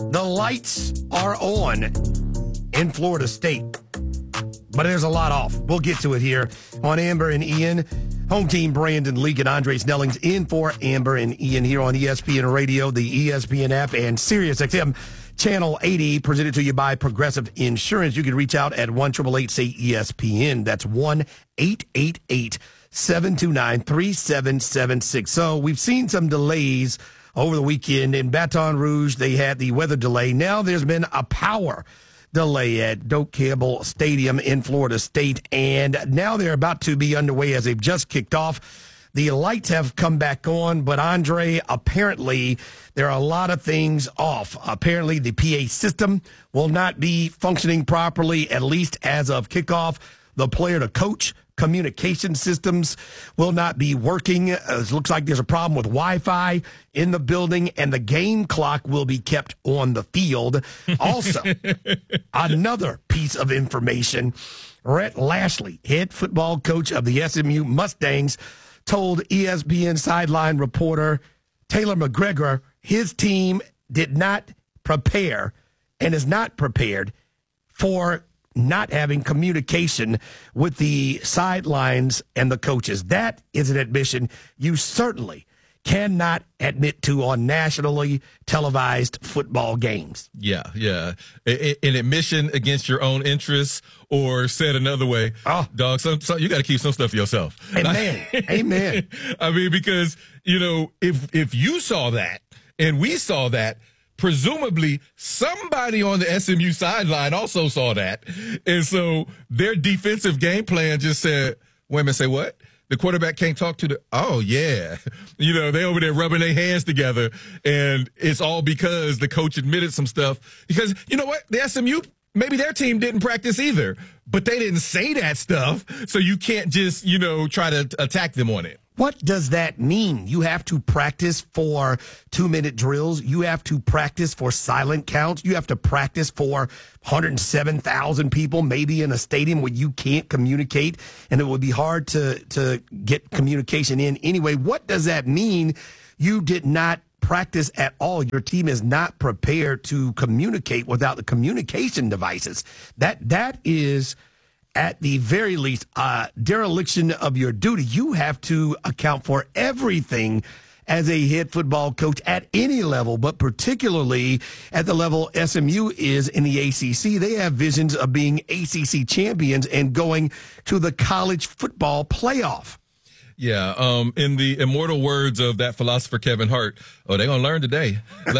The lights are on in Florida State, but there's a lot off. We'll get to it here on Amber and Ian. Home team Brandon Leak and Andre Snellings in for Amber and Ian here on ESPN Radio, the ESPN app, and SiriusXM Channel 80, presented to you by Progressive Insurance. You can reach out at 1-888-SAY-ESPN. That's 1-888-729-3776. So we've seen some delays over the weekend. In Baton Rouge, they had the weather delay. Now there's been a power delay at Doak Campbell Stadium in Florida State, and now they're about to be underway as they've just kicked off. The lights have come back on, but Andre, apparently there are a lot of things off. Apparently the PA system will not be functioning properly, at least as of kickoff. The player-to-coach communication systems will not be working. It looks like there's a problem with Wi-Fi in the building, and the game clock will be kept on the field. Also, another piece of information, Rhett Lashlee, head football coach of the SMU Mustangs, told ESPN sideline reporter Taylor McGregor his team did not prepare and is not prepared for not having communication with the sidelines and the coaches. That is an admission you certainly cannot admit to on nationally televised football games. Yeah. An admission against your own interests, or said another way, dog, you got to keep some stuff for yourself. Amen. I mean, because, if you saw that and we saw that, presumably somebody on the SMU sideline also saw that. And so their defensive game plan just said, wait a minute, say what? The quarterback can't talk to they over there rubbing their hands together. And it's all because the coach admitted some stuff. Because you know what? The SMU, maybe their team didn't practice either, but they didn't say that stuff. So you can't just, try to attack them on it. What does that mean? You have to practice for 2-minute drills. You have to practice for silent counts. You have to practice for 107,000 people, maybe in a stadium where you can't communicate, and it would be hard to get communication in anyway. What does that mean? You did not practice at all. Your team is not prepared to communicate without the communication devices. That is, at the very least, dereliction of your duty. You have to account for everything as a head football coach at any level, but particularly at the level SMU is in the ACC. They have visions of being ACC champions and going to the college football playoff. Yeah, in the immortal words of that philosopher Kevin Hart, they're gonna learn today.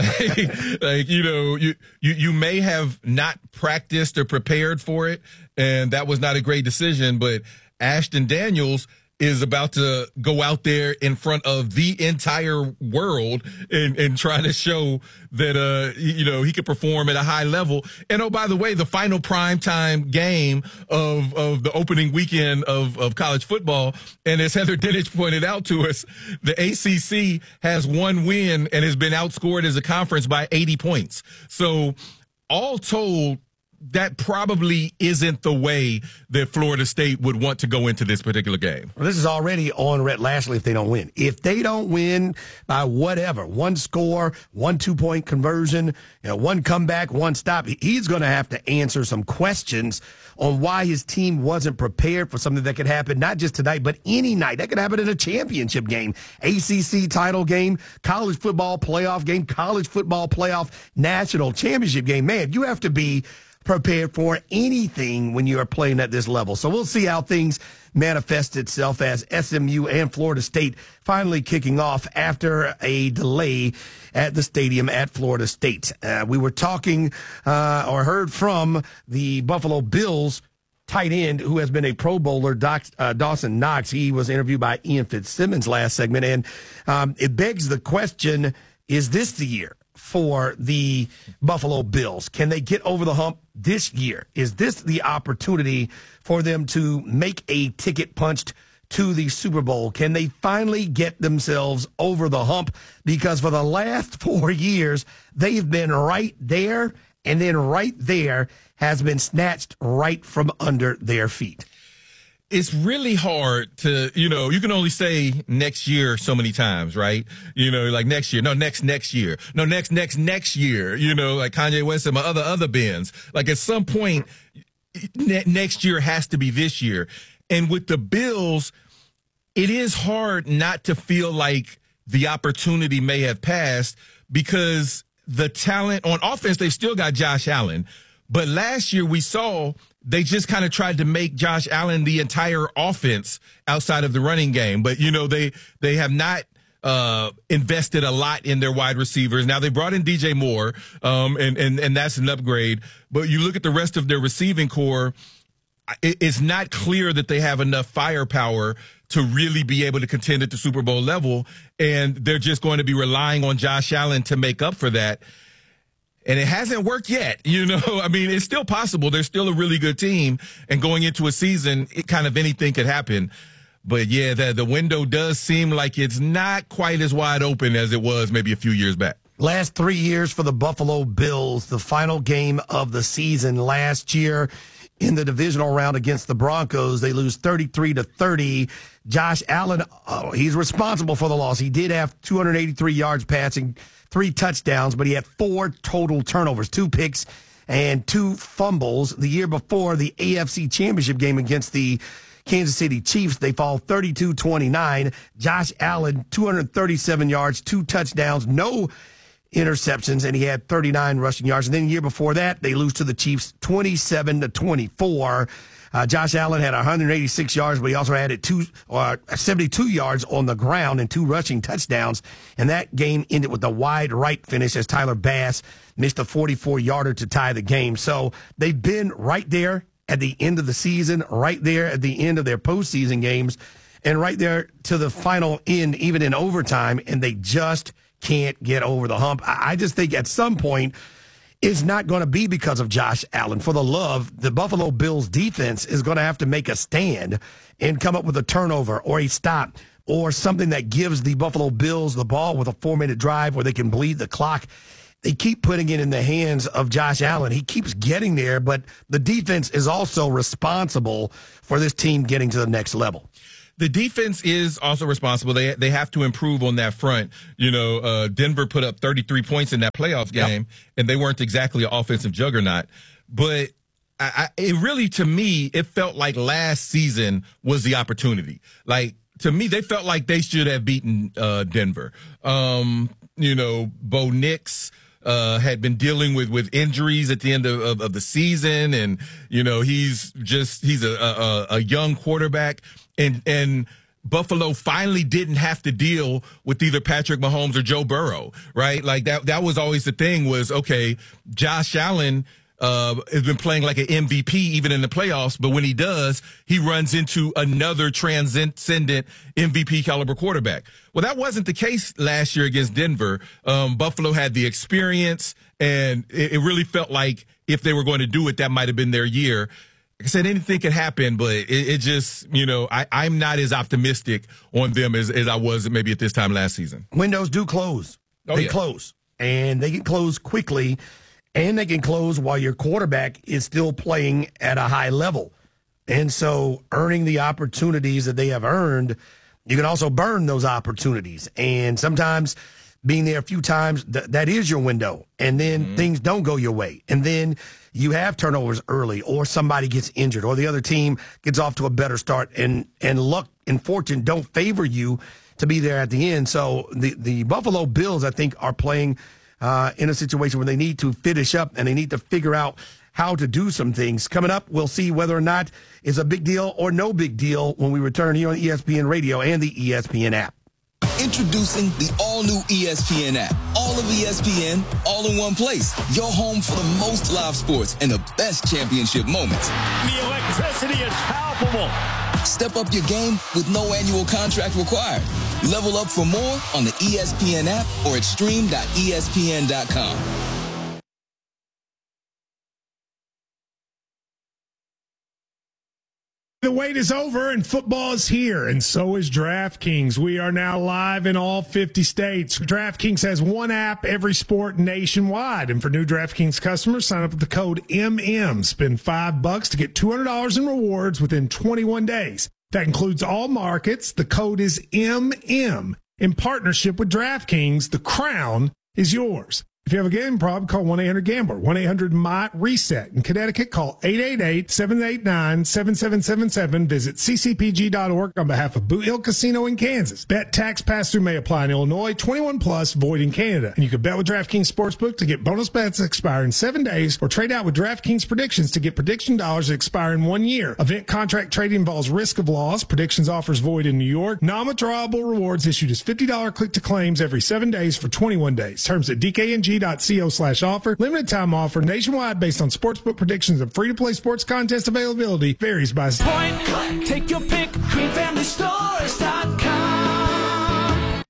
You may have not practiced or prepared for it, and that was not a great decision. But Ashton Daniels is about to go out there in front of the entire world and try to show that, he could perform at a high level. And, oh, by the way, the final primetime game of the opening weekend of college football, and as Heather Dinich pointed out to us, the ACC has one win and has been outscored as a conference by 80 points. So all told, that probably isn't the way that Florida State would want to go into this particular game. Well, this is already on Rhett Lashlee if they don't win. If they don't win by whatever, one score, 1 2-point conversion, one comeback, one stop, he's going to have to answer some questions on why his team wasn't prepared for something that could happen not just tonight, but any night. That could happen in a championship game, ACC title game, college football playoff game, college football playoff national championship game. Man, you have to be prepared for anything when you are playing at this level. So we'll see how things manifest itself as SMU and Florida State finally kicking off after a delay at the stadium at Florida State. We were talking or heard from the Buffalo Bills tight end who has been a Pro Bowler, Dawson Knox. He was interviewed by Ian Fitzsimmons last segment, and it begs the question, is this the year for the Buffalo Bills? Can they get over the hump this year? Is this the opportunity for them to make a ticket punched to the Super Bowl? Can they finally get themselves over the hump? Because for the last 4 years, they've been right there, and then right there has been snatched right from under their feet. it's really hard to, you can only say next year so many times, right? Like next year, no, next year, no, next year, like Kanye West and my other bands. Like at some point, next year has to be this year. And with the Bills, it is hard not to feel like the opportunity may have passed because the talent on offense, they've still got Josh Allen. But last year we saw they just kind of tried to make Josh Allen the entire offense outside of the running game. But, they have not invested a lot in their wide receivers. Now they brought in DJ Moore, and that's an upgrade. But you look at the rest of their receiving core, it's not clear that they have enough firepower to really be able to contend at the Super Bowl level. And they're just going to be relying on Josh Allen to make up for that. And it hasn't worked yet, I mean, it's still possible. They're still a really good team. And going into a season, anything could happen. But, yeah, the window does seem like it's not quite as wide open as it was maybe a few years back. Last 3 years for the Buffalo Bills, the final game of the season last year in the divisional round against the Broncos, they lose 33-30. Josh Allen, he's responsible for the loss. He did have 283 yards passing, 3 touchdowns, but he had 4 total turnovers, 2 picks and 2 fumbles. The year before, the AFC Championship game against the Kansas City Chiefs, they fall 32-29. Josh Allen, 237 yards, 2 touchdowns, no interceptions, and he had 39 rushing yards. And then the year before that, they lose to the Chiefs 27-24. Josh Allen had 186 yards, but he also added 72 yards on the ground and 2 rushing touchdowns. And that game ended with a wide right finish as Tyler Bass missed a 44-yarder to tie the game. So they've been right there at the end of the season, right there at the end of their postseason games, and right there to the final end, even in overtime, and they just can't get over the hump. I just think at some point it's not going to be because of Josh Allen. For the love, the Buffalo Bills defense is going to have to make a stand and come up with a turnover or a stop or something that gives the Buffalo Bills the ball with a 4-minute drive where they can bleed the clock. They keep putting it in the hands of Josh Allen. He keeps getting there, but the defense is also responsible for this team getting to the next level. The defense is also responsible. They have to improve on that front. Denver put up 33 points in that playoff game, and they weren't exactly an offensive juggernaut. But it really, to me, it felt like last season was the opportunity. Like, to me, they felt like they should have beaten Denver. Bo Nix had been dealing with injuries at the end of the season, and he's a young quarterback, and Buffalo finally didn't have to deal with either Patrick Mahomes or Joe Burrow, right? Like that was always the thing was, okay, Josh Allen has been playing like an MVP even in the playoffs, but when he does, he runs into another transcendent MVP caliber quarterback. Well, that wasn't the case last year against Denver. Buffalo had the experience, and it really felt like if they were going to do it, that might have been their year. Like I said, anything can happen, but it just, I'm not as optimistic on them as I was maybe at this time last season. Windows do close. They close, and they can close quickly. And they can close while your quarterback is still playing at a high level. And so earning the opportunities that they have earned, you can also burn those opportunities. And sometimes being there a few times, that is your window. And then things don't go your way. And then you have turnovers early, or somebody gets injured, or the other team gets off to a better start. And luck and fortune don't favor you to be there at the end. So the Buffalo Bills, I think, are playing in a situation where they need to finish up and they need to figure out how to do some things. Coming up, we'll see whether or not it's a big deal or no big deal when we return here on ESPN Radio and the ESPN app. Introducing the all-new ESPN app. All of ESPN, all in one place. Your home for the most live sports and the best championship moments. The electricity is palpable. Step up your game with no annual contract required. Level up for more on the ESPN app or at stream.espn.com. The wait is over and football is here, and so is DraftKings. We are now live in all 50 states. DraftKings has one app, every sport nationwide. And for new DraftKings customers, sign up with the code MM. Spend $5 to get $200 in rewards within 21 days. That includes all markets. The code is MM. In partnership with DraftKings, the crown is yours. If you have a gambling problem, call 1-800-GAMBLER, 1-800-MY-RESET. In Connecticut, call 888-789-7777. Visit ccpg.org on behalf of Boot Hill Casino in Kansas. Bet tax pass-through may apply in Illinois, 21 plus, void in Canada. And you can bet with DraftKings Sportsbook to get bonus bets that expire in 7 days, or trade out with DraftKings Predictions to get prediction dollars that expire in 1 year. Event contract trading involves risk of loss. Predictions offers void in New York. Non-withdrawable rewards issued as $50 click-to-claims every 7 days for 21 days. Terms at DKNG.co/offer. Limited time offer nationwide based on sportsbook predictions and free-to-play sports contest availability. Varies by Point, take your pick, QueenFamilyStores.com.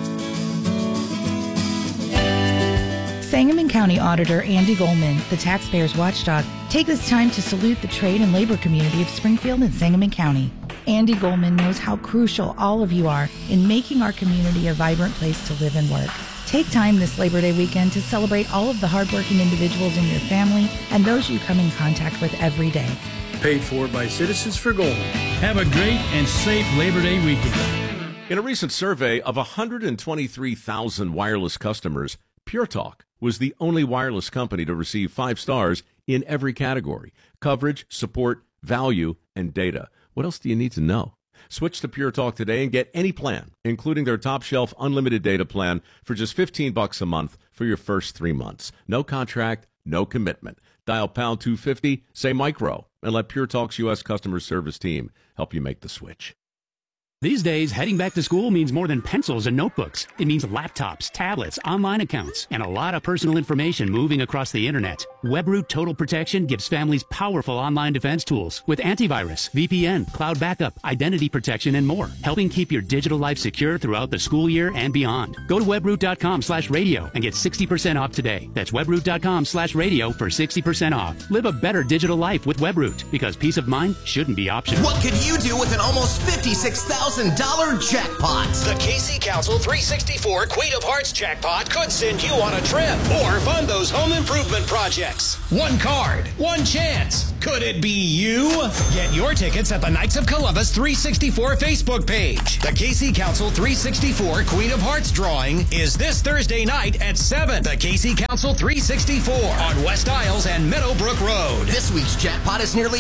Sangamon County Auditor Andy Goldman, the taxpayers watchdog, take this time to salute the trade and labor community of Springfield and Sangamon County. Andy Goldman knows how crucial all of you are in making our community a vibrant place to live and work. Take time this Labor Day weekend to celebrate all of the hardworking individuals in your family and those you come in contact with every day. Paid for by Citizens for Goldman. Have a great and safe Labor Day weekend. In a recent survey of 123,000 wireless customers, Pure Talk was the only wireless company to receive 5 stars in every category: coverage, support, value, and data. What else do you need to know? Switch to Pure Talk today and get any plan, including their top shelf unlimited data plan, for just $15 a month for your first 3 months. No contract, no commitment. Dial pound 250, say micro, and let Pure Talk's U.S. customer service team help you make the switch. These days, heading back to school means more than pencils and notebooks. It means laptops, tablets, online accounts, and a lot of personal information moving across the internet. WebRoot Total Protection gives families powerful online defense tools with antivirus, VPN, cloud backup, identity protection, and more, helping keep your digital life secure throughout the school year and beyond. Go to webroot.com/radio and get 60% off today. That's webroot.com/radio for 60% off. Live a better digital life with WebRoot, because peace of mind shouldn't be optional. What could you do with an almost $56,000 jackpot? The KC Council 364 Queen of Hearts jackpot could send you on a trip or fund those home improvement projects. One card, one chance. Could it be you? Get your tickets at the Knights of Columbus 364 Facebook page. The KC Council 364 Queen of Hearts drawing is this Thursday night at 7. The KC Council 364 on West Isles and Meadowbrook Road. This week's jackpot is nearly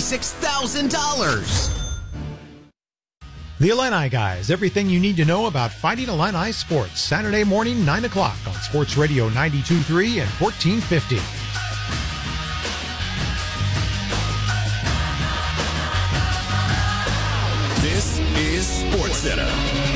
$56,000. The Illini Guys, everything you need to know about Fighting Illini sports. Saturday morning, 9 o'clock on Sports Radio 92.3 and 1450. This is SportsCenter.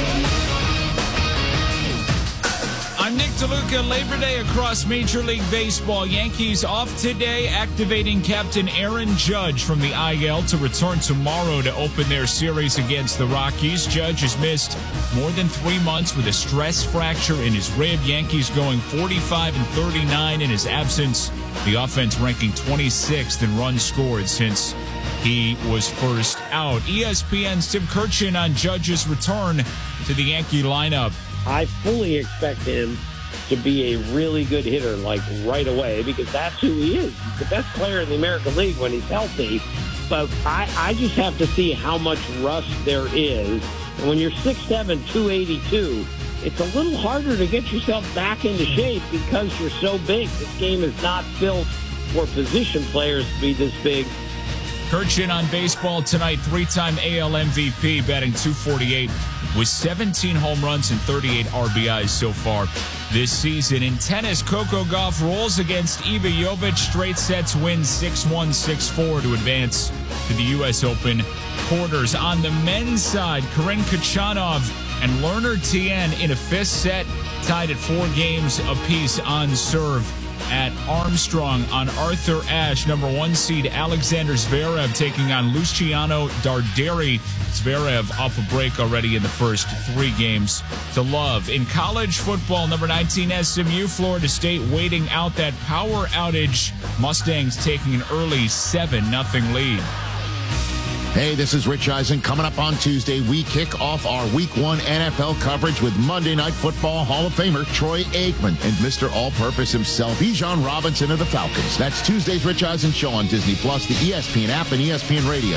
I'm Nick DeLuca. Labor Day across Major League Baseball. Yankees off today, activating Captain Aaron Judge from the IL to return tomorrow to open their series against the Rockies. Judge has missed more than 3 months with a stress fracture in his rib. Yankees going 45-39 in his absence. The offense ranking 26th in runs scored since he was first out. ESPN's Tim Kurkjian on Judge's return to the Yankee lineup. I fully expect him to be a really good hitter, like right away, because that's who he is. He's the best player in the American League when he's healthy. But I just have to see how much rust there is. And when you're 6'7", 282, it's a little harder to get yourself back into shape because you're so big. This game is not built for position players to be this big. Kurkjian on baseball tonight, 3-time AL MVP, batting .248 with 17 home runs and 38 RBIs so far this season. In tennis, Coco Gauff rolls against Iva Jovic. Straight sets, wins 6-1, 6-4 to advance to the U.S. Open quarters. On the men's side, Karen Khachanov and Lerner Tien in a fifth set, tied at 4 games apiece on serve at Armstrong. On Arthur Ashe, number 1 seed Alexander Zverev taking on Luciano Darderi. Zverev off a break already in the first 3 games to love. In college football, number 19 SMU, Florida State waiting out that power outage. Mustangs taking an early 7-0 lead. Hey, this is Rich Eisen. Coming up on Tuesday, we kick off our Week 1 NFL coverage with Monday Night Football Hall of Famer Troy Aikman and Mr. All-Purpose himself, Bijan Robinson of the Falcons. That's Tuesday's Rich Eisen Show on Disney+, the ESPN app, and ESPN Radio.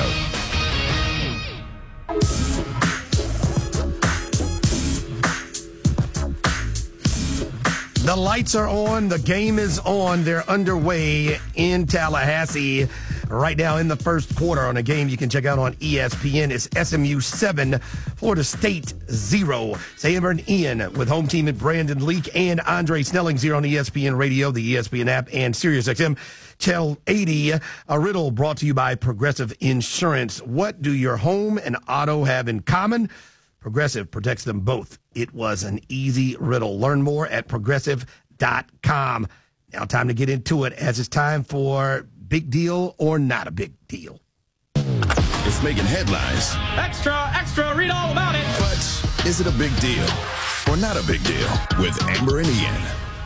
The lights are on. The game is on. They're underway in Tallahassee right now in the first quarter on a game you can check out on ESPN. It's SMU 7, Florida State 0. Sam and Ian with home team at Brandon Leak and Andre Snellings here on ESPN Radio, the ESPN app, and SiriusXM. Channel 80, a riddle brought to you by Progressive Insurance. What do your home and auto have in common? Progressive protects them both. It was an easy riddle. Learn more at progressive.com. Now time to get into it as it's time for Big Deal or Not a Big Deal. It's making headlines. Extra, read all about it. But is it a big deal or not a big deal with Amber and Ian?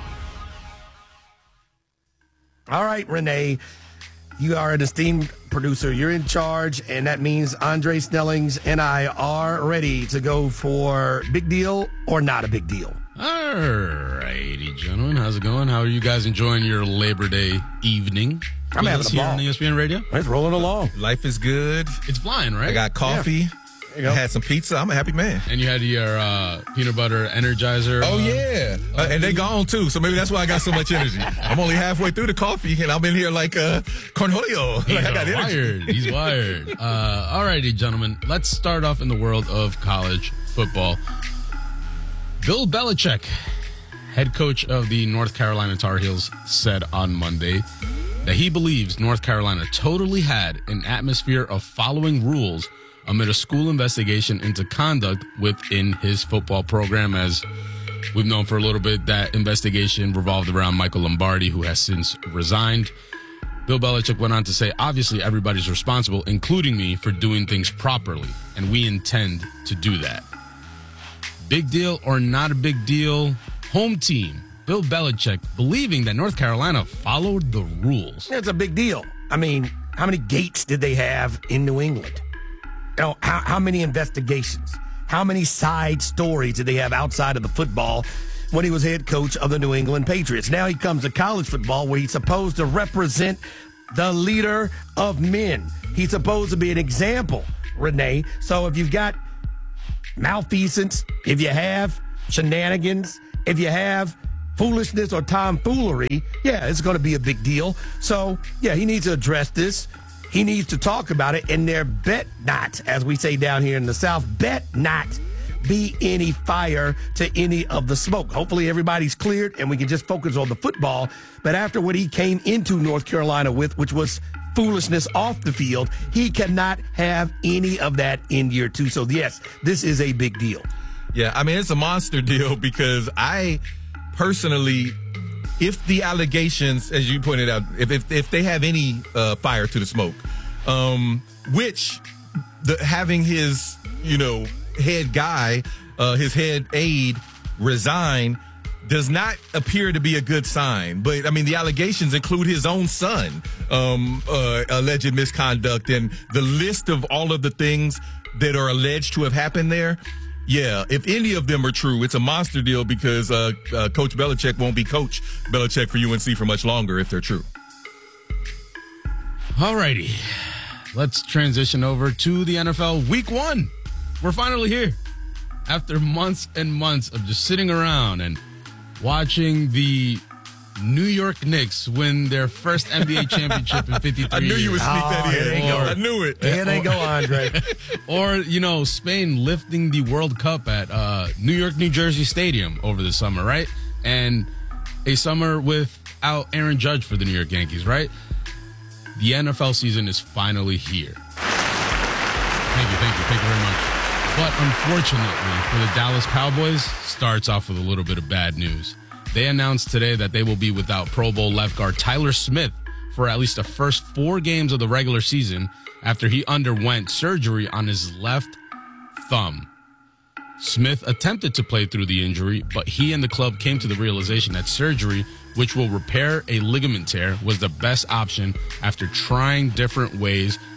All right, Renee. You are an esteemed producer. You're in charge, and that means Andre Snellings and I are ready to go for Big Deal or Not a Big Deal. All righty, gentlemen. How's it going? How are you guys enjoying your Labor Day evening? I'm having a ball. Here on ESPN Radio. It's rolling along. Life is good. It's flying, right? I got coffee. Yeah. There you go. I had some pizza. I'm a happy man. And you had your peanut butter Energizer. Oh, yeah. And they gone, too. So maybe that's why I got so much energy. I'm only halfway through the coffee, and I'm in here like Cornholio. He's like I got wired. energy. He's wired. All righty, gentlemen. Let's start off in the world of college football. Bill Belichick, head coach of the North Carolina Tar Heels, said on Monday that he believes North Carolina totally had an atmosphere of following rules amid a school investigation into conduct within his football program. As we've known for a little bit, that investigation revolved around Michael Lombardi, who has since resigned. Bill Belichick went on to say, obviously everybody's responsible, including me, for doing things properly, and we intend to do that. Big deal or not a big deal? Home team, Bill Belichick, believing that North Carolina followed the rules. It's a big deal. I mean, how many gates did they have in New England? You know, how many investigations? How many side stories did they have outside of the football when he was head coach of the New England Patriots? Now he comes to college football where he's supposed to represent the leader of men. He's supposed to be an example, Renee. So if you've got malfeasance, if you have shenanigans, if you have foolishness or tomfoolery, yeah, it's going to be a big deal. So, yeah, he needs to address this. He needs to talk about it, and there bet not, as we say down here in the South, bet not be any fire to any of the smoke. Hopefully everybody's cleared and we can just focus on the football. But after what he came into North Carolina with, which was foolishness off the field, he cannot have any of that in year two. So, yes, this is a big deal. Yeah, I mean, it's a monster deal because I personally, if the allegations, as you pointed out, if they have any fire to the smoke, which having his, head guy, his head aide resign does not appear to be a good sign. But, I mean, the allegations include his own son, alleged misconduct, and the list of all of the things that are alleged to have happened there. Yeah, if any of them are true, it's a monster deal because Coach Belichick won't be Coach Belichick for UNC for much longer if they're true. All righty. Let's transition over to the NFL Week 1. We're finally here. After months and months of just sitting around and watching the New York Knicks win their first NBA championship in 53 years. I knew you would sneak that in. I knew it. Here they go, Andre. Or, Spain lifting the World Cup at New York, New Jersey Stadium over the summer, right? And a summer without Aaron Judge for the New York Yankees, right? The NFL season is finally here. Thank you very much. But unfortunately for the Dallas Cowboys, starts off with a little bit of bad news. They announced today that they will be without Pro Bowl left guard Tyler Smith for at least the first 4 games of the regular season after he underwent surgery on his left thumb. Smith attempted to play through the injury, but he and the club came to the realization that surgery, which will repair a ligament tear, was the best option after trying different ways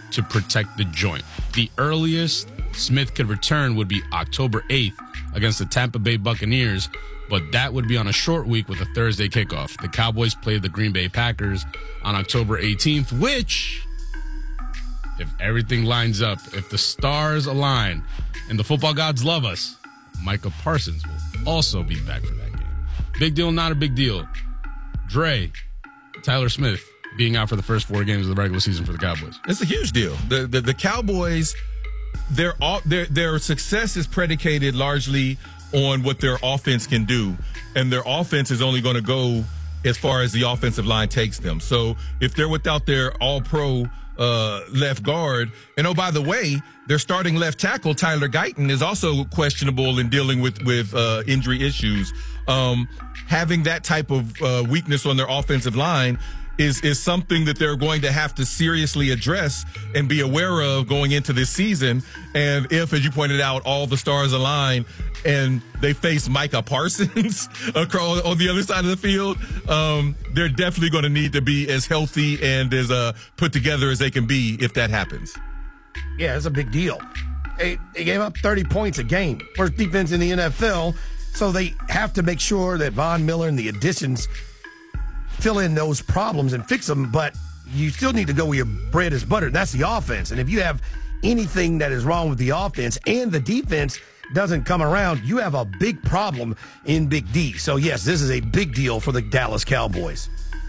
to protect the joint. The earliest Smith could return would be October 8th against the Tampa Bay Buccaneers, but that would be on a short week with a Thursday kickoff. The Cowboys played the Green Bay Packers on October 18th, which, if everything lines up, if the stars align, and the football gods love us, Micah Parsons will also be back for that game. Big deal, not a big deal. Dre, Tyler Smith being out for the first 4 games of the regular season for the Cowboys. It's a huge deal. The Cowboys, their success is predicated largely on what their offense can do, and their offense is only going to go as far as the offensive line takes them. So if they're without their all-pro left guard, and oh, by the way, their starting left tackle, Tyler Guyton, is also questionable in dealing with injury issues. Having that type of weakness on their offensive line is something that they're going to have to seriously address and be aware of going into this season. And if, as you pointed out, all the stars align and they face Micah Parsons across on the other side of the field, they're definitely going to need to be as healthy and as put together as they can be if that happens. Yeah, it's a big deal. They gave up 30 points a game. Worst defense in the NFL. So they have to make sure that Von Miller and the additions fill in those problems and fix them. But you still need to go where your bread is buttered. That's the offense. And if you have anything that is wrong with the offense and the defense doesn't come around, you have a big problem in Big D. So, yes, this is a big deal for the Dallas Cowboys.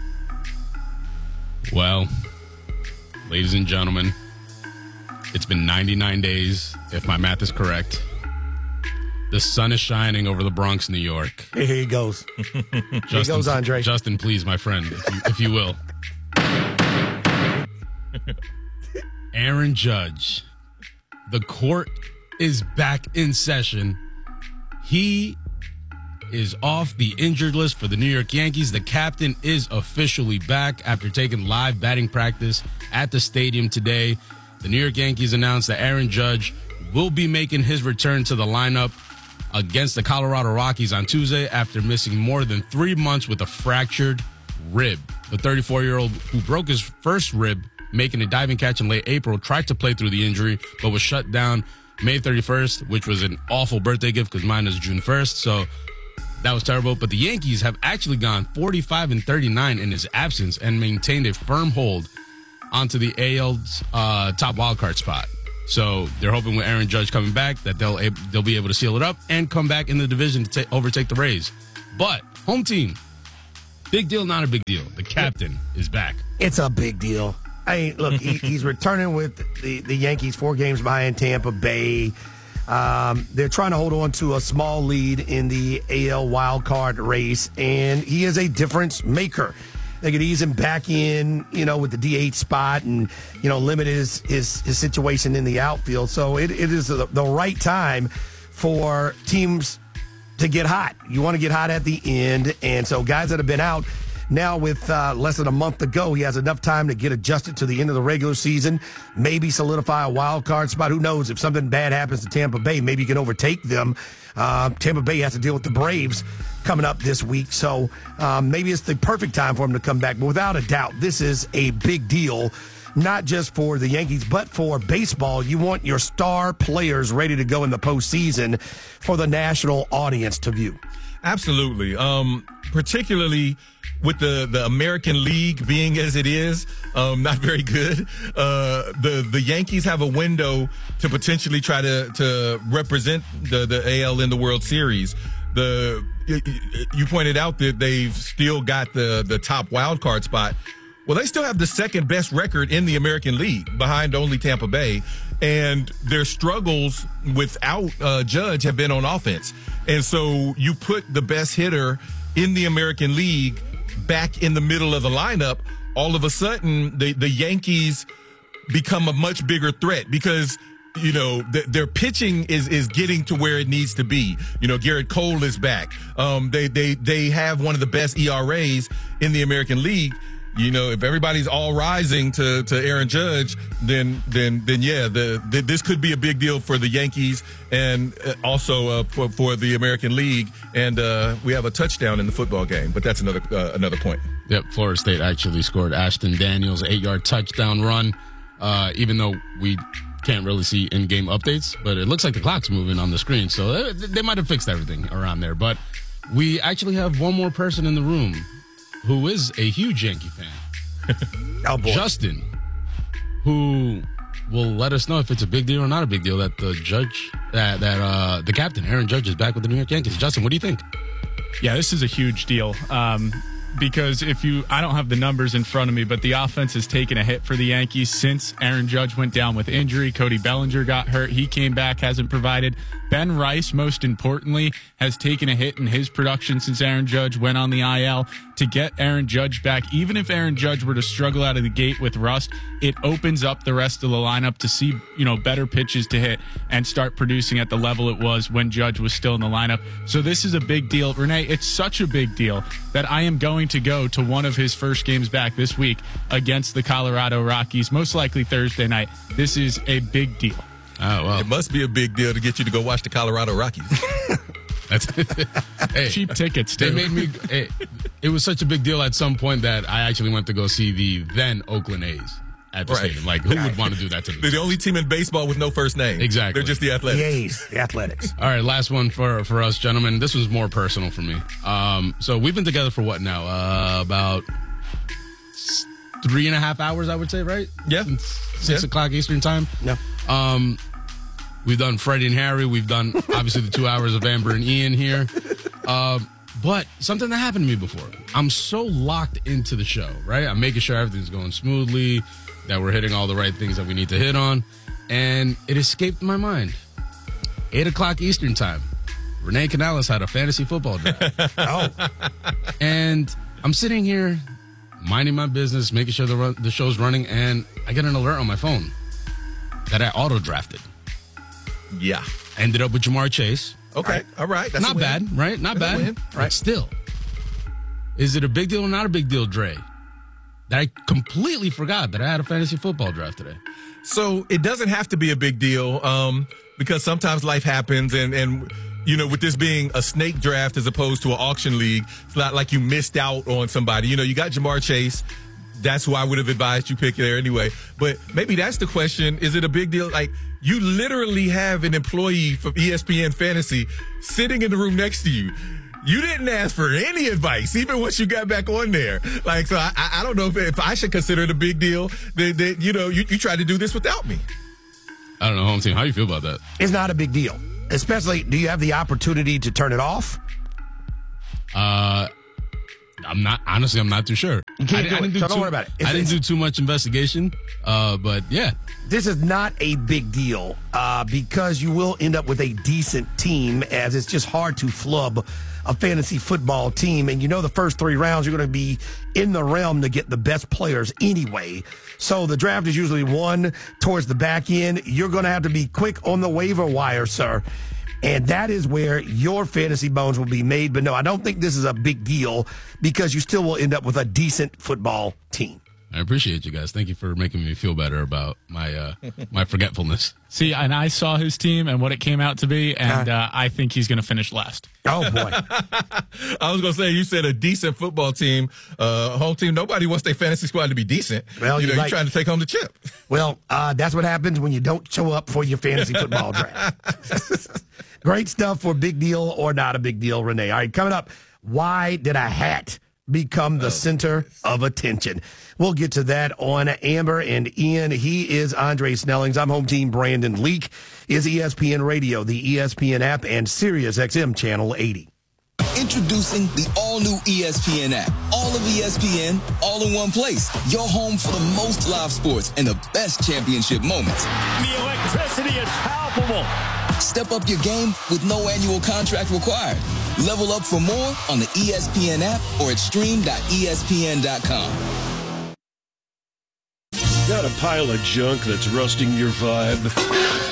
Well, ladies and gentlemen, it's been 99 days, if my math is correct. The sun is shining over the Bronx, New York. Here he goes. Justin, here he goes, Andre. Justin, please, my friend, if you will. Aaron Judge. The court is back in session. He is off the injured list for the New York Yankees. The captain is officially back after taking live batting practice at the stadium today. The New York Yankees announced that Aaron Judge will be making his return to the lineup against the Colorado Rockies on Tuesday after missing more than 3 months with a fractured rib. The 34-year-old who broke his first rib making a diving catch in late April tried to play through the injury but was shut down May 31st, which was an awful birthday gift because mine is June 1st, so that was terrible. But the Yankees have actually gone 45-39 in his absence and maintained a firm hold onto the AL's top wildcard spot. So they're hoping with Aaron Judge coming back that they'll be able to seal it up and come back in the division to overtake the Rays. But home team, big deal, not a big deal. The captain is back. It's a big deal. Look, he's returning with the Yankees 4 games behind Tampa Bay. They're trying to hold on to a small lead in the AL wildcard race, and he is a difference maker. They could ease him back in, with the DH spot and, limit his situation in the outfield. So it is the right time for teams to get hot. You want to get hot at the end. And so guys that have been out now with less than a month to go, he has enough time to get adjusted to the end of the regular season, maybe solidify a wild card spot. Who knows? If something bad happens to Tampa Bay, maybe you can overtake them. Tampa Bay has to deal with the Braves coming up this week. So maybe it's the perfect time for him to come back. But without a doubt, this is a big deal, not just for the Yankees, but for baseball. You want your star players ready to go in the postseason for the national audience to view. Absolutely. Particularly with the American League being as it is, not very good. The Yankees have a window to potentially try to represent the AL in the World Series. You pointed out that they've still got the top wild card spot. Well, they still have the second best record in the American League behind only Tampa Bay. And their struggles without Judge have been on offense. And so you put the best hitter in the American League back in the middle of the lineup, all of a sudden the Yankees become a much bigger threat because, their pitching is getting to where it needs to be. Garrett Cole is back. They have one of the best ERAs in the American League. If everybody's all rising to Aaron Judge, then yeah, this could be a big deal for the Yankees and also for the American League. And we have a touchdown in the football game, but that's another point. Yep, Florida State actually scored Ashton Daniels' 8-yard touchdown run even though we can't really see in-game updates. But it looks like the clock's moving on the screen, so they might have fixed everything around there. But we actually have one more person in the room who is a huge Yankee fan. Oh, boy. Justin, who will let us know if it's a big deal or not a big deal that the the captain, Aaron Judge, is back with the New York Yankees. Justin, what do you think? Yeah, this is a huge deal. Because I don't have the numbers in front of me, but the offense has taken a hit for the Yankees since Aaron Judge went down with injury. Cody Bellinger got hurt. He came back, hasn't provided. Ben Rice, most importantly, has taken a hit in his production since Aaron Judge went on the IL. To get Aaron Judge back, even if Aaron Judge were to struggle out of the gate with rust, it opens up the rest of the lineup to see, better pitches to hit and start producing at the level it was when Judge was still in the lineup. So this is a big deal. Renee, it's such a big deal that I am going to go to one of his first games back this week against the Colorado Rockies, most likely Thursday night. This is a big deal. Oh, well. It must be a big deal to get you to go watch the Colorado Rockies. Hey, cheap tickets, too. They made me. It was such a big deal at some point that I actually went to go see the then Oakland A's at the stadium. Like, who would want to do that to me? They're the only team in baseball with no first name. Exactly. They're just the Athletics. The A's, the Athletics. All right, last one for us, gentlemen. This was more personal for me. So we've been together for what now? About 3.5 hours, I would say, right? Yeah. 6 o'clock Eastern time. No. We've done Freddie and Harry. We've done, obviously, the 2 hours of Amber and Ian here. But something that happened to me before. I'm so locked into the show, right? I'm making sure everything's going smoothly, that we're hitting all the right things that we need to hit on. And it escaped my mind. 8 o'clock Eastern time. Renee Canales had a fantasy football draft. Oh. And I'm sitting here minding my business, making sure the show's running, and I get an alert on my phone that I auto-drafted. Yeah. Ended up with Jamar Chase. Okay. All right. That's not bad, right? Not bad. Win. Right. But still, is it a big deal or not a big deal, Dre? That I completely forgot that I had a fantasy football draft today. So it doesn't have to be a big deal because sometimes life happens and with this being a snake draft as opposed to an auction league, it's not like you missed out on somebody. You got Jamar Chase. That's who I would have advised you pick there anyway. But maybe that's the question. Is it a big deal? Like, you literally have an employee from ESPN Fantasy sitting in the room next to you. You didn't ask for any advice, even once you got back on there. Like, so I don't know if I should consider it a big deal that you tried to do this without me. I don't know, home team. How do you feel about that? It's not a big deal. Especially, do you have the opportunity to turn it off? I'm not too sure. You can't do it, so don't worry about it. I didn't do too much investigation, but yeah. This is not a big deal because you will end up with a decent team, as it's just hard to flub a fantasy football team. And the first 3 rounds, you're going to be in the realm to get the best players anyway. So the draft is usually won towards the back end. You're going to have to be quick on the waiver wire, sir. And that is where your fantasy bones will be made. But no, I don't think this is a big deal because you still will end up with a decent football team. I appreciate you guys. Thank you for making me feel better about my my forgetfulness. See, and I saw his team and what it came out to be, and I think he's going to finish last. Oh, boy. I was going to say, you said a decent football team, home team. Nobody wants their fantasy squad to be decent. Well, you're trying to take home the chip. Well, that's what happens when you don't show up for your fantasy football draft. Great stuff for big deal or not a big deal, Renee. All right, coming up, why did a hat become the center of attention? We'll get to that on Amber and Ian. He is Andre Snellings. I'm home team Brandon Leak. Is ESPN Radio, the ESPN app, and Sirius XM Channel 80. Introducing the all-new ESPN app. All of ESPN, all in one place. Your home for the most live sports and the best championship moments. The electricity is palpable. Step up your game with no annual contract required. Level up for more on the ESPN app or at stream.espn.com. Got a pile of junk that's rusting your vibe?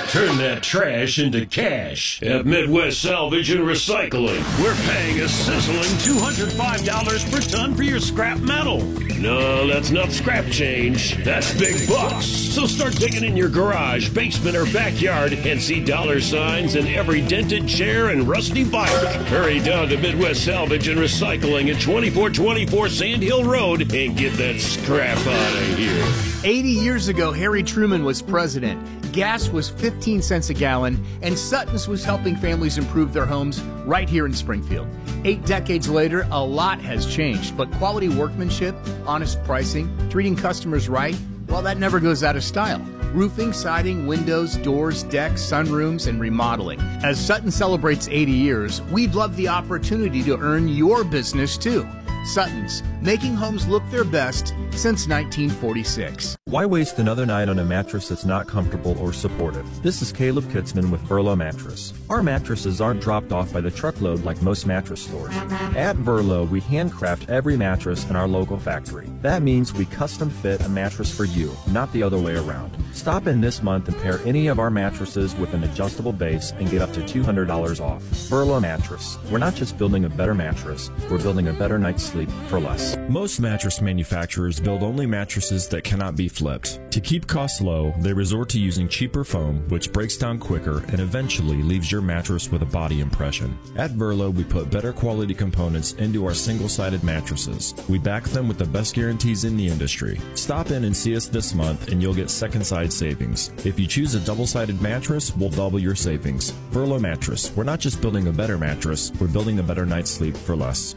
Turn that trash into cash at Midwest Salvage and Recycling. We're paying a sizzling $205 per ton for your scrap metal. No, that's not scrap change. That's big bucks. So start digging in your garage, basement, or backyard and see dollar signs in every dented chair and rusty bike. Hurry down to Midwest Salvage and Recycling at 2424 Sand Hill Road and get that scrap out of here. 80 years ago, Harry Truman was president. Gas was 15 cents a gallon, and Sutton's was helping families improve their homes right here in Springfield. 8 decades later, a lot has changed, but quality workmanship, honest pricing, treating customers right, well, that never goes out of style. Roofing, siding, windows, doors, decks, sunrooms, and remodeling. As Sutton celebrates 80 years, we'd love the opportunity to earn your business too. Sutton's, making homes look their best since 1946. Why waste another night on a mattress that's not comfortable or supportive? This is Caleb Kitzman with Verlo Mattress. Our mattresses aren't dropped off by the truckload like most mattress stores. At Verlo, we handcraft every mattress in our local factory. That means we custom fit a mattress for you, not the other way around. Stop in this month and pair any of our mattresses with an adjustable base and get up to $200 off. Verlo Mattress. We're not just building a better mattress, we're building a better night's sleep for less. Most mattress manufacturers build only mattresses that cannot be flipped. To keep costs low, they resort to using cheaper foam, which breaks down quicker and eventually leaves your mattress with a body impression. At Verlo, we put better quality components into our single-sided mattresses. We back them with the best guarantees in the industry. Stop in and see us this month and you'll get second side savings. If you choose a double-sided mattress, we'll double your savings. Verlo Mattress. We're not just building a better mattress, we're building a better night's sleep for less.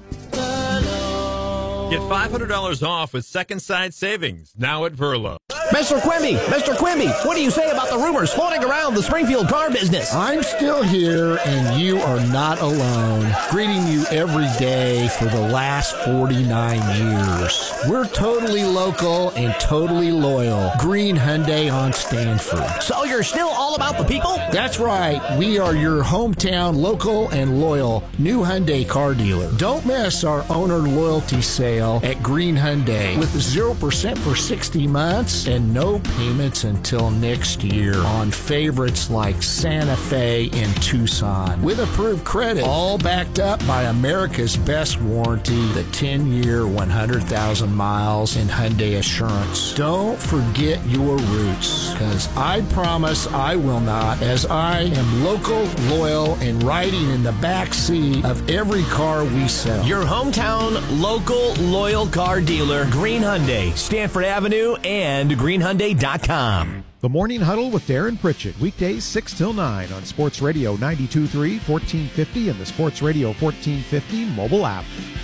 Get $500 off with second side savings now at Verlo. Mr. Quimby, what do you say about the rumors floating around the Springfield car business? I'm still here, and you are not alone. Greeting you every day for the last 49 years. We're totally local and totally loyal. Green Hyundai on Stanford. So you're still all about the people? That's right. We are your hometown local and loyal new Hyundai car dealer. Don't miss our owner loyalty sale at Green Hyundai with 0% for 60 months and no payments until next year on favorites like Santa Fe and Tucson with approved credit, all backed up by America's best warranty, the 10-year, 100,000 miles in Hyundai Assurance. Don't forget your roots, because I promise I will not, as I am local, loyal, and riding in the back seat of every car we sell. Your hometown local loyal car dealer, Green Hyundai, Stanford Avenue, and greenhyundai.com. The Morning Huddle with Darren Pritchett, weekdays 6 till 9 on Sports Radio 92.3, 1450, and the Sports Radio 1450 mobile app.